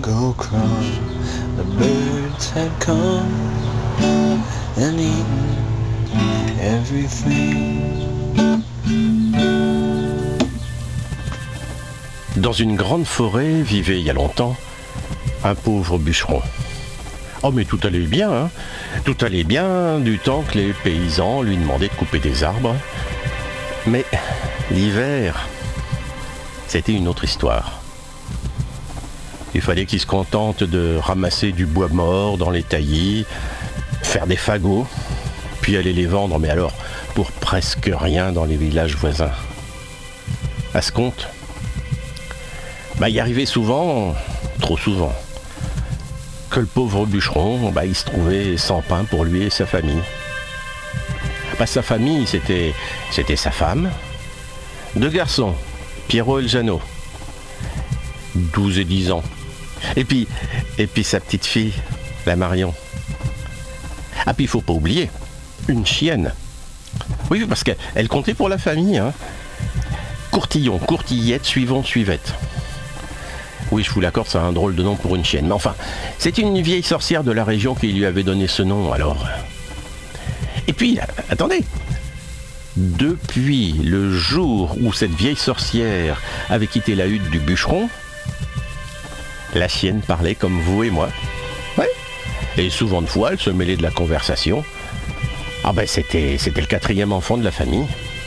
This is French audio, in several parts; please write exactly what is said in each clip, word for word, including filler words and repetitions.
ago crowd, the birds had come and eaten everything. Dans une grande forêt vivait il y a longtemps un pauvre bûcheron. Oh mais tout allait bien, hein. Tout allait bien du temps que les paysans lui demandaient de couper des arbres. Mais l'hiver, c'était une autre histoire. Il fallait qu'il se contente de ramasser du bois mort dans les taillis, faire des fagots, puis aller les vendre, mais alors pour presque rien dans les villages voisins. À ce compte, bah, il arrivait souvent, trop souvent, que le pauvre bûcheron, bah, il se trouvait sans pain pour lui et sa famille. Bah, sa famille, c'était, c'était sa femme, deux garçons, Pierrot et Jeannot, douze et dix ans, et puis, et puis sa petite fille, la Marion. Ah puis il faut pas oublier, une chienne. Oui, parce qu'elle comptait pour la famille, hein. Courtillon, courtillette, suivant, suivette. Oui, je vous l'accorde, c'est un drôle de nom pour une chienne. Mais enfin, c'est une vieille sorcière de la région qui lui avait donné ce nom, alors. Et puis, attendez, depuis le jour où cette vieille sorcière avait quitté la hutte du bûcheron, la chienne parlait comme vous et moi. Ouais. Et souvent de fois, elle se mêlait de la conversation. Ah ben, c'était, c'était le quatrième enfant de la famille.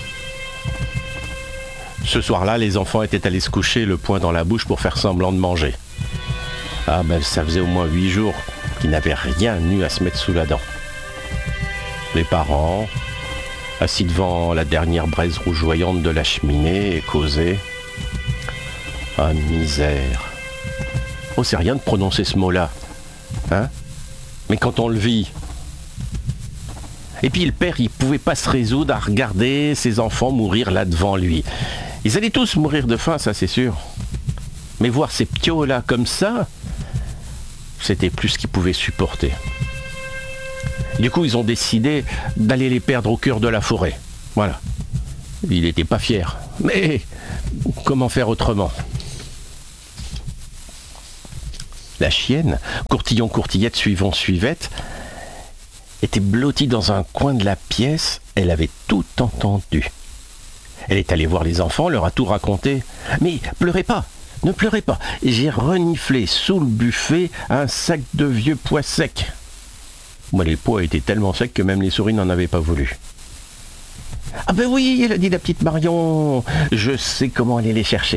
Ce soir-là, les enfants étaient allés se coucher le poing dans la bouche pour faire semblant de manger. Ah ben, ça faisait au moins huit jours qu'ils n'avaient rien eu à se mettre sous la dent. Les parents, assis devant la dernière braise rougeoyante de la cheminée, et causaient. Ah, misère. Oh, c'est rien de prononcer ce mot-là. Hein ? Mais quand on le vit. Et puis le père, il pouvait pas se résoudre à regarder ses enfants mourir là devant lui. Ils allaient tous mourir de faim, ça c'est sûr. Mais voir ces ptios-là comme ça, c'était plus ce qu'ils pouvaient supporter. Du coup, ils ont décidé d'aller les perdre au cœur de la forêt. Voilà. Il n'était pas fier. Mais comment faire autrement ? La chienne, courtillon, courtillette, suivant, suivette, était blottie dans un coin de la pièce. Elle avait tout entendu. Elle est allée voir les enfants, leur a tout raconté. Mais pleurez pas, ne pleurez pas. J'ai reniflé sous le buffet un sac de vieux pois secs. Moi, les pois étaient tellement secs que même les souris n'en avaient pas voulu. Ah ben oui, elle a dit la petite Marion, je sais comment aller les chercher.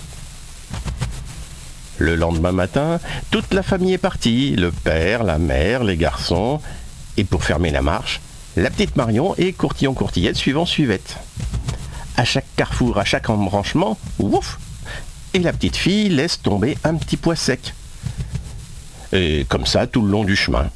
Le lendemain matin, toute la famille est partie, le père, la mère, les garçons, et pour fermer la marche, la petite Marion et courtillon courtillette suivant suivette. À chaque carrefour, à chaque embranchement, ouf, et la petite fille laisse tomber un petit pois sec. Et comme ça, tout le long du chemin.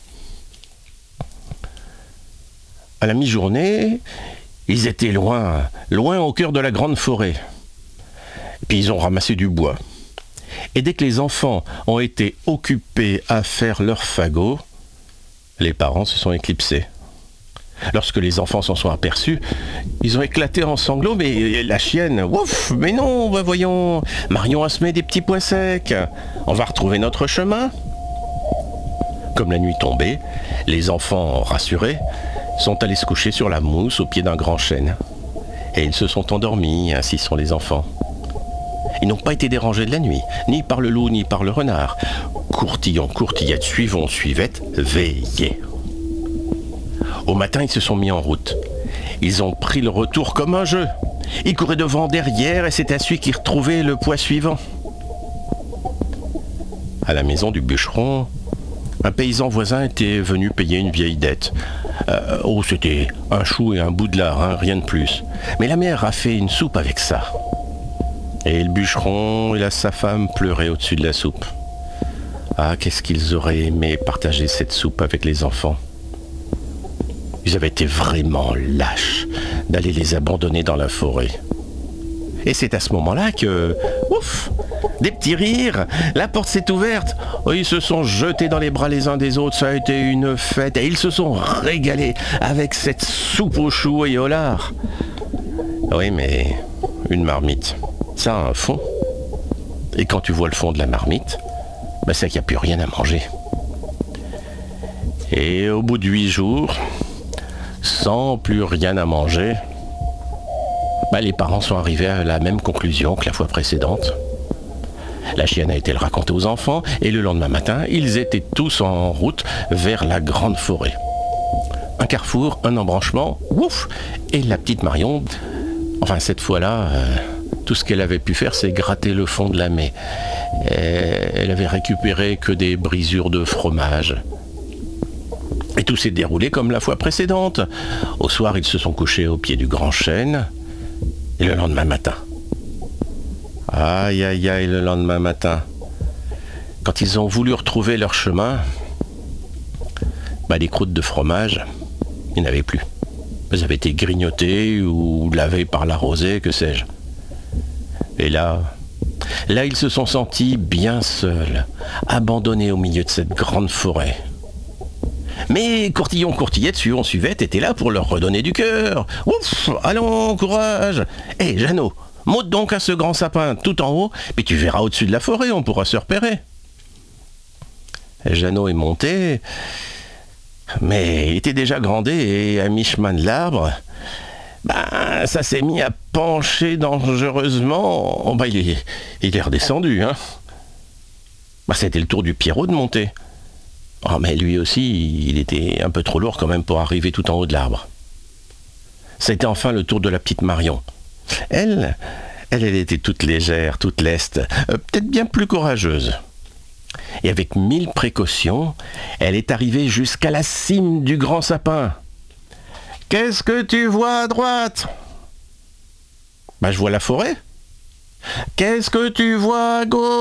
À la mi-journée, ils étaient loin, loin au cœur de la grande forêt. Puis ils ont ramassé du bois. Et dès que les enfants ont été occupés à faire leur fagot, les parents se sont éclipsés. Lorsque les enfants s'en sont aperçus, ils ont éclaté en sanglots, mais la chienne, ouf, mais non, bah voyons, Marion a semé des petits pois secs, on va retrouver notre chemin. Comme la nuit tombait, les enfants, rassurés, sont allés se coucher sur la mousse au pied d'un grand chêne. Et ils se sont endormis, ainsi sont les enfants. Ils n'ont pas été dérangés de la nuit, ni par le loup, ni par le renard. Courtillon, courtillette, suivons, suivette, veillez. Au matin, ils se sont mis en route. Ils ont pris le retour comme un jeu. Ils couraient devant, derrière, et c'est à celui qui retrouvait le pois suivant. À la maison du bûcheron, un paysan voisin était venu payer une vieille dette. Euh, oh, c'était un chou et un bout de lard, hein, rien de plus. Mais la mère a fait une soupe avec ça. Et le bûcheron et sa femme pleuraient au-dessus de la soupe. Ah, qu'est-ce qu'ils auraient aimé partager cette soupe avec les enfants. Ils avaient été vraiment lâches d'aller les abandonner dans la forêt. Et c'est à ce moment-là que, ouf, des petits rires, la porte s'est ouverte. Oh, ils se sont jetés dans les bras les uns des autres, ça a été une fête. Et ils se sont régalés avec cette soupe au chou et au lard. Oui, mais une marmite, ça a un fond. Et quand tu vois le fond de la marmite, ben c'est qu'il n'y a plus rien à manger. Et au bout de huit jours, sans plus rien à manger, ben les parents sont arrivés à la même conclusion que la fois précédente. La chienne a été le raconter aux enfants et le lendemain matin, ils étaient tous en route vers la grande forêt. Un carrefour, un embranchement, ouf, et la petite Marion, enfin cette fois-là, euh, tout ce qu'elle avait pu faire, c'est gratter le fond de la maie. Et elle avait récupéré que des brisures de fromage. Et tout s'est déroulé comme la fois précédente. Au soir, ils se sont couchés au pied du grand chêne, et le lendemain matin. Aïe, aïe, aïe, le lendemain matin. Quand ils ont voulu retrouver leur chemin, bah, les croûtes de fromage, il n'y en avait plus. Elles avaient été grignotées ou lavées par la rosée, que sais-je. Et là, là, ils se sont sentis bien seuls, abandonnés au milieu de cette grande forêt. Mais Courtillon, Courtillette, suivant Suivette, était là pour leur redonner du cœur. Ouf, allons, courage. Hé, Jeannot, monte donc à ce grand sapin tout en haut, puis tu verras au-dessus de la forêt, on pourra se repérer. Et Jeannot est monté, mais il était déjà grandé et à mi-chemin de l'arbre, ben, ça s'est mis à pencher dangereusement. Oh, ben, il est, il est redescendu, hein. Ben, c'était le tour du Pierrot de monter. Oh, mais lui aussi, il était un peu trop lourd quand même pour arriver tout en haut de l'arbre. C'était enfin le tour de la petite Marion. Elle, elle, elle était toute légère, toute leste, euh, peut-être bien plus courageuse. Et avec mille précautions, elle est arrivée jusqu'à la cime du grand sapin. « Qu'est-ce que tu vois à droite ?»« Ben, je vois la forêt. »« Qu'est-ce que tu vois à gauche ?»«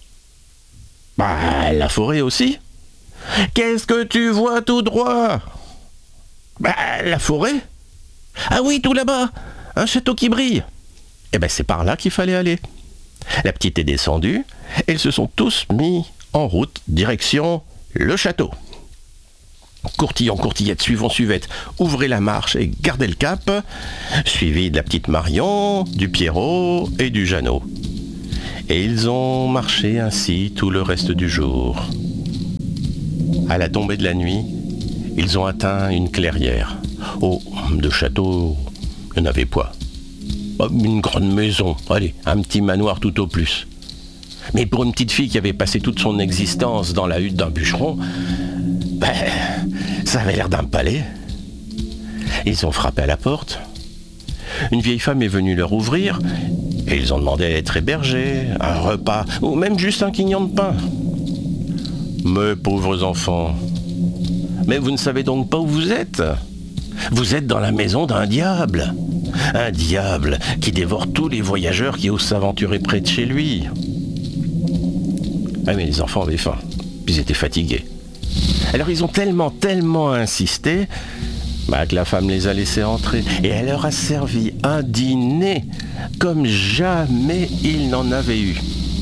Ben, la forêt aussi. »« Qu'est-ce que tu vois tout droit ?»« Ben, la forêt. »« Ah oui, tout là-bas, un château qui brille. » Eh ben, c'est par là qu'il fallait aller. La petite est descendue, et ils se sont tous mis en route, direction le château. Courtillon, Courtillette, suivant Suivette, ouvrez la marche et gardez le cap, suivi de la petite Marion, du Pierrot et du Jeannot. Et ils ont marché ainsi tout le reste du jour. À la tombée de la nuit, ils ont atteint une clairière. Oh, de château, il n'y en avait pas. Une grande maison, allez, un petit manoir tout au plus. Mais pour une petite fille qui avait passé toute son existence dans la hutte d'un bûcheron, ben, ça avait l'air d'un palais. Ils ont frappé à la porte. Une vieille femme est venue leur ouvrir, et ils ont demandé à être hébergés, un repas, ou même juste un quignon de pain. Mes pauvres enfants, mais vous ne savez donc pas où vous êtes ? Vous êtes dans la maison d'un diable. Un diable qui dévore tous les voyageurs qui osent s'aventurer près de chez lui. Ah mais les enfants avaient faim, puis ils étaient fatigués. Alors ils ont tellement, tellement insisté bah, que la femme les a laissés entrer. Et elle leur a servi un dîner comme jamais ils n'en avaient eu.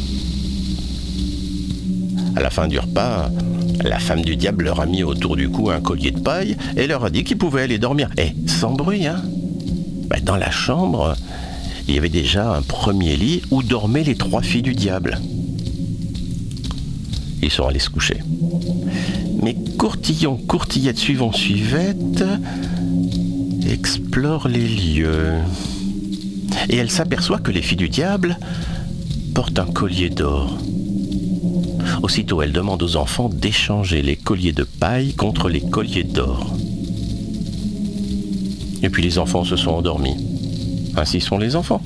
À la fin du repas, la femme du diable leur a mis autour du cou un collier de paille et leur a dit qu'ils pouvaient aller dormir. Et sans bruit, hein. Bah, dans la chambre, il y avait déjà un premier lit où dormaient les trois filles du diable. Ils sont allés se coucher. Mais Courtillon, Courtillette, suivant Suivette, explore les lieux. Et elle s'aperçoit que les filles du diable portent un collier d'or. Aussitôt, elle demande aux enfants d'échanger les colliers de paille contre les colliers d'or. Et puis les enfants se sont endormis. Ainsi sont les enfants.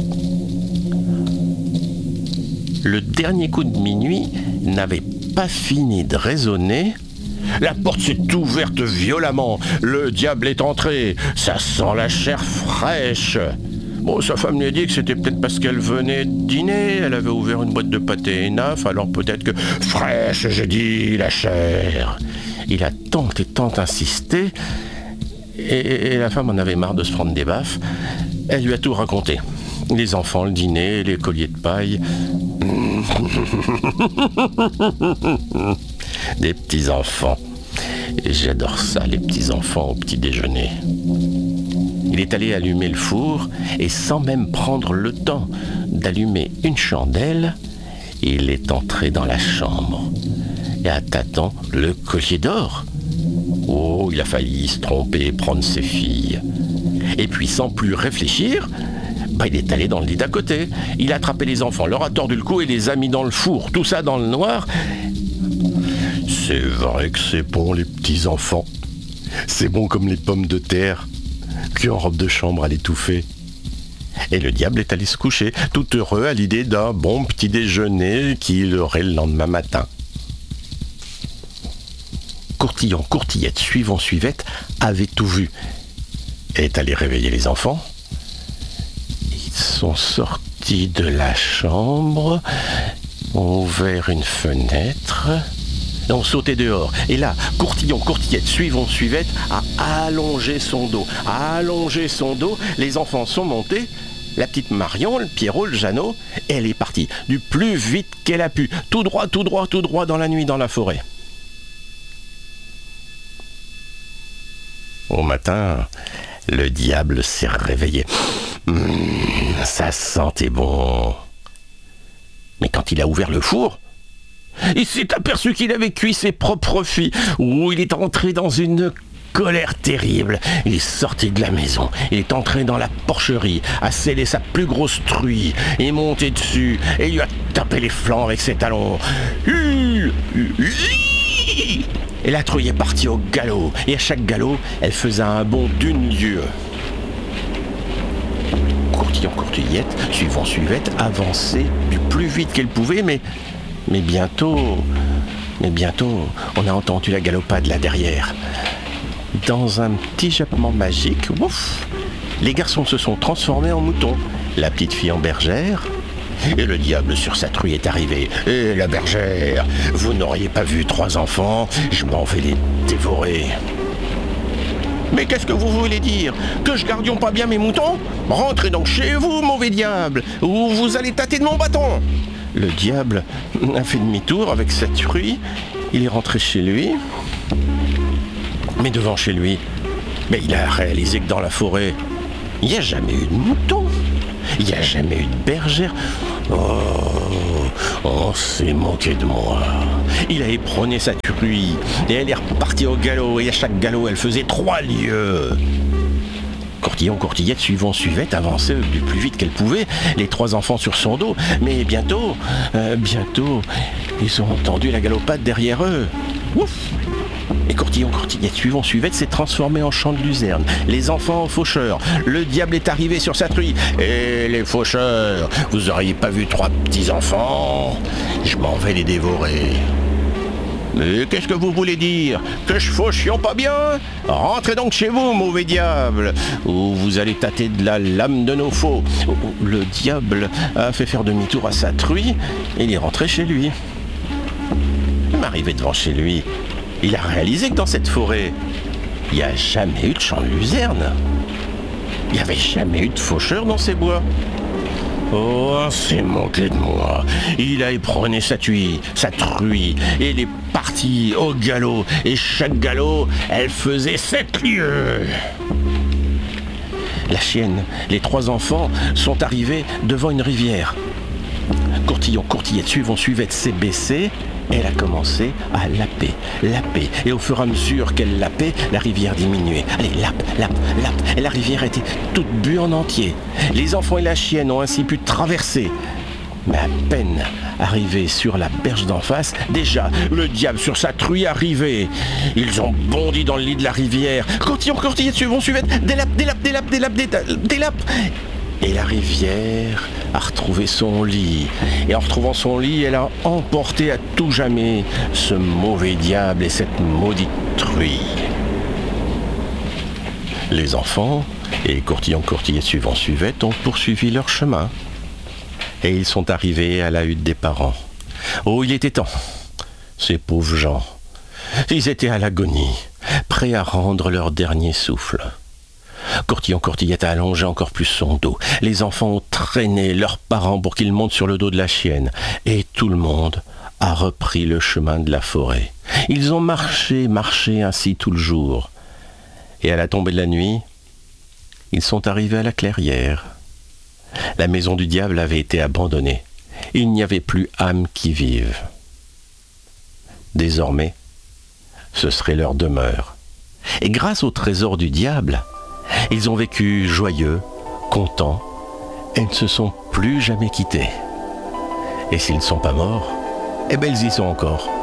Le dernier coup de minuit n'avait pas fini de résonner. La porte s'est ouverte violemment. Le diable est entré. Ça sent la chair fraîche. Bon, sa femme lui a dit que c'était peut-être parce qu'elle venait de dîner. Elle avait ouvert une boîte de pâté Enaf, alors peut-être que... Fraîche, j'ai dit, la chair. Il a tant et tant insisté. Et, et la femme en avait marre de se prendre des baffes. Elle lui a tout raconté. Les enfants, le dîner, les colliers de paille. Des petits enfants. Et j'adore ça, les petits enfants au petit déjeuner. Il est allé allumer le four et sans même prendre le temps d'allumer une chandelle, il est entré dans la chambre et à tâtons le collier d'or. Oh, il a failli se tromper et prendre ses filles. Et puis sans plus réfléchir, bah, il est allé dans le lit d'à côté. Il a attrapé les enfants, leur a tordu le cou et les a mis dans le four. Tout ça dans le noir. C'est vrai que c'est bon les petits enfants. C'est bon comme les pommes de terre, puis en robe de chambre à l'étouffer. Et le diable est allé se coucher, tout heureux à l'idée d'un bon petit déjeuner qu'il aurait le lendemain matin. Courtillon, Courtillette, Suivant, Suivette avait tout vu. Et est allé réveiller les enfants. Ils sont sortis de la chambre, ont ouvert une fenêtre, et ont sauté dehors. Et là, Courtillon, Courtillette, Suivant, Suivette a allongé son dos. A allongé son dos, les enfants sont montés. La petite Marion, le Pierrot, le Jeannot, elle est partie du plus vite qu'elle a pu. Tout droit, tout droit, tout droit dans la nuit, dans la forêt. Au matin, le diable s'est réveillé. Mmh, ça sentait bon. Mais quand il a ouvert le four, il s'est aperçu qu'il avait cuit ses propres filles. Ouh, il est entré dans une colère terrible. Il est sorti de la maison, il est entré dans la porcherie, a scellé sa plus grosse truie, est monté dessus et lui a tapé les flancs avec ses talons. Et la truie est partie au galop, et à chaque galop, elle faisait un bond d'une lieue. Courtillon, Courtillette, Suivant, Suivette, avançait du plus vite qu'elle pouvait, mais, mais bientôt, mais bientôt, on a entendu la galopade là derrière. Dans un petit jappement magique, ouf, les garçons se sont transformés en moutons, la petite fille en bergère, et le diable sur sa truie est arrivé. Et la bergère, vous n'auriez pas vu trois enfants, je m'en vais les dévorer. Mais qu'est-ce que vous voulez dire? Que je gardions pas bien mes moutons? Rentrez donc chez vous, mauvais diable, ou vous allez tâter de mon bâton. Le diable a fait demi-tour avec sa truie, il est rentré chez lui. Mais devant chez lui, mais il a réalisé que dans la forêt, il n'y a jamais eu de mouton, il n'y a jamais eu de bergère. Oh, on s'est moqué de moi. Il a éperonné sa truie et elle est repartie au galop. Et à chaque galop, elle faisait trois lieues. Courtillon, Courtillette, Suivant, Suivette avançaient du plus vite qu'elle pouvait, les trois enfants sur son dos. Mais bientôt, euh, bientôt, ils ont entendu la galopade derrière eux. Ouf! Et Courtillon, Courtillette, Suivant, Suivette s'est transformé en chant de luzerne. Les enfants en faucheurs. Le diable est arrivé sur sa truie. Et les faucheurs, vous auriez pas vu trois petits enfants? Je m'en vais les dévorer. Mais qu'est-ce que vous voulez dire? Que je fauchions pas bien? Rentrez donc chez vous, mauvais diable, ou vous allez tâter de la lame de nos faux. Le diable a fait faire demi-tour à sa truie et il est rentré chez lui. Arrivé devant chez lui, il a réalisé que dans cette forêt, il n'y a jamais eu de chant de luzerne. Il n'y avait jamais eu de faucheur dans ces bois. Oh, c'est moqué de moi. Il a éperonné sa truie, sa truie, et il est parti au galop. Et chaque galop, elle faisait sept lieues. La chienne, les trois enfants sont arrivés devant une rivière. Courtillon, Courtillette, Suivant, Suivette s'est baissée. Elle a commencé à laper, laper. Et au fur et à mesure qu'elle lapait, la rivière diminuait. Allez, lape, lape, lape. Et la rivière était toute bue en entier. Les enfants et la chienne ont ainsi pu traverser. Mais à peine arrivés sur la berge d'en face, déjà, le diable sur sa truie arrivait. Ils ont bondi dans le lit de la rivière. Courtillon, Courtillette, Suivant, Suivette, délap, délap, délap, délap, délap, délap. Et la rivière a retrouvé son lit. Et en retrouvant son lit, elle a emporté à tout jamais ce mauvais diable et cette maudite truie. Les enfants et Courtillon, Courtillette, Suivant, Suivette ont poursuivi leur chemin. Et ils sont arrivés à la hutte des parents. Oh, il était temps. Ces pauvres gens. Ils étaient à l'agonie, prêts à rendre leur dernier souffle. Courtillon, Courtillette a allongé encore plus son dos. Les enfants ont traîné leurs parents pour qu'ils montent sur le dos de la chienne. Et tout le monde a repris le chemin de la forêt. Ils ont marché, marché ainsi tout le jour. Et à la tombée de la nuit, ils sont arrivés à la clairière. La maison du diable avait été abandonnée. il n'y avait plus âme qui vive. Désormais, ce serait leur demeure. Et grâce au trésor du diable, ils ont vécu joyeux, contents, et ne se sont plus jamais quittés. Et s'ils ne sont pas morts, eh bien ils y sont encore.